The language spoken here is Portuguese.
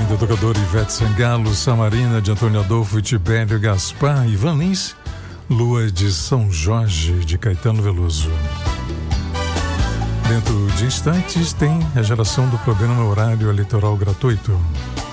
do tocador Ivete Sangalo, Samarina de Antônio Adolfo e Tibério Gaspar, Ivan Lins, Lua de São Jorge de Caetano Veloso. Dentro de instantes tem a geração do programa Horário Eleitoral Gratuito.